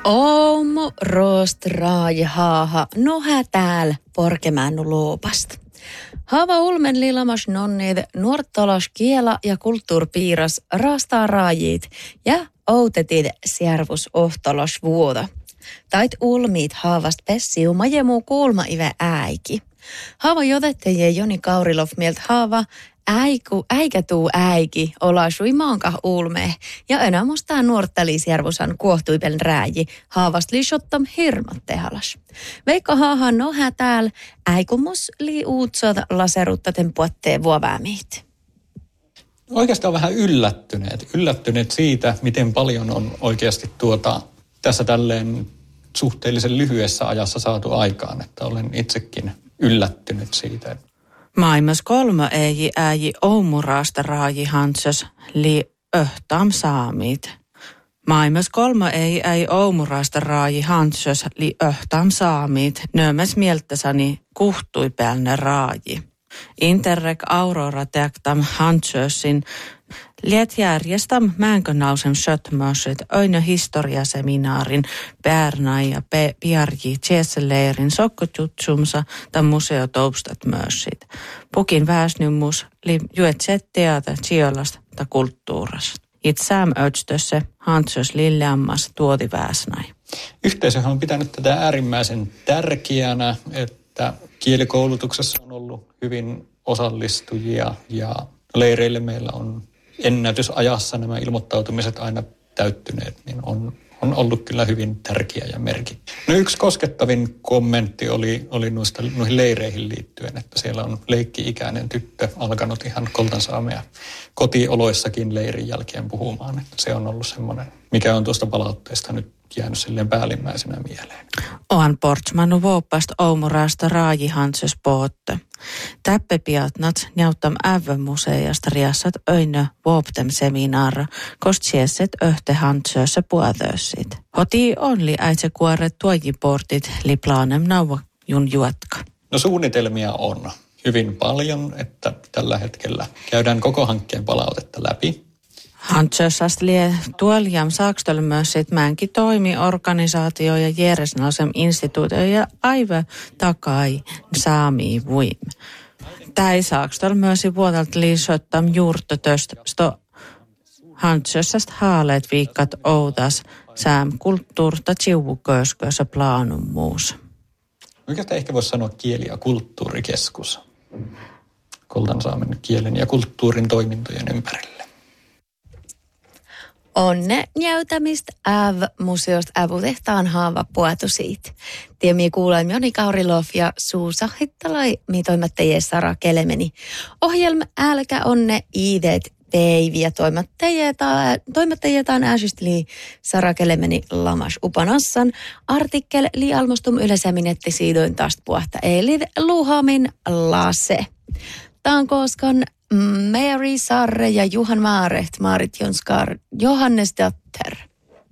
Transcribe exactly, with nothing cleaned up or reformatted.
Oomo rostraaja haaha, nohä täällä porkemännu luopasta. Haava ulmen lilamas nonnid nuortalas kiela ja kulttuurpiiras raastaa raajit ja outetid siervus ohtalas vuoda. Tait ulmiit haavast pessiu majemuu kuulma ive äiki. Haava jotetteje Joni Kaurilov mieltä haava äiku, äikä tuu äiki olasui maankah ulmee ja enää mustaa nuortalisjärvusan kuohtuipen rääji haavast liisottam hirmat tehalas. Veikko haahan nohä täällä äikumus lii uutsot laseruttaten puottee vuoväämiit. Oikeastaan vähän yllättyneet. Yllättyneet siitä, miten paljon on oikeasti tuota, tässä tälleen suhteellisen lyhyessä ajassa saatu aikaan. Että olen itsekin yllättynyt siitä. Maailmas kolme ei äji oumuraasta raaji hantsös li öhtam saamit. Maailmas kolme ei äi oumuraasta raaji hantsös li öhtam saamit. Nöömäs mieltäsani kuhtui päälne raaji. Interreg Aurora teaktam hantsösin liet järjestäm mänkönausen sötmöset öinö historiaseminaarin Pärnai ja Piarji Tjesseleerin sokkotutsumsa ta museotoustat mössit. Pukin väsnymmus li juetset teata tsiolasta ta kulttuurasta. Itsään ötstössä hantsös lilleammas tuoti väsnai. Yhteisöhän on pitänyt tätä äärimmäisen tärkeänä, että kielikoulutuksessa on ollut hyvin osallistujia ja leireille meillä on ennätysajassa nämä ilmoittautumiset aina täyttyneet, niin on, on ollut kyllä hyvin tärkeä ja merkittävä. No yksi koskettavin kommentti oli, oli noista, noihin leireihin liittyen, että siellä on leikki-ikäinen tyttö alkanut ihan Koltansaamea kotioloissakin leirin jälkeen puhumaan. Että se on ollut semmoinen, mikä on tuosta palautteesta nyt jäänyt silleen päällimmäisenä mieleen. Oan portsmanu vuopast oumuraasta raajihanses pootte. Täppepiatnat näyttäm ävömuseijasta riassat öinö vuoptem seminaara, kost siesset öhte hantsöössä puotöössit. Hoti onli äitse kuoret tuojiportit li plaanem nauva jun juotka. No suunnitelmia on hyvin paljon, että tällä hetkellä käydään koko hankkeen palautetta läpi. Hantsössast lie tuoljam saakstölmössit määnki toimi organisaatio ja järjesnäisem instituutio ja aive takai saami vuim. Täi saakstölmösi vuodelta liisottam juurtotöst sto hantsössast haaleet viikkat oudas sääm kulttuurta tsiuvuköskössä plaanun muus. Oikeastaan ehkä voisi sanoa kieli- ja kulttuurikeskus Koltansaamen kielen ja kulttuurin toimintojen ympärille. Onne näytämistä Äv-museosta Ävutehtaan haava puetu siitä. Tiemi kuulemme Joni Kaurilov ja Suusa Hittalai, mi toimittajia Sara Kelemeni. Ohjelma älkä onne iidet päiviä toimittajataan ääsysteli Sara Kelemeni lamas upanassan. Artikkel li almostum yleiseminetti siidoin taas puhta eli luhamin lase. Tämän koskan Mary Sarre ja Juhan Maareht, Maarit Jonskar, Johannes Datter.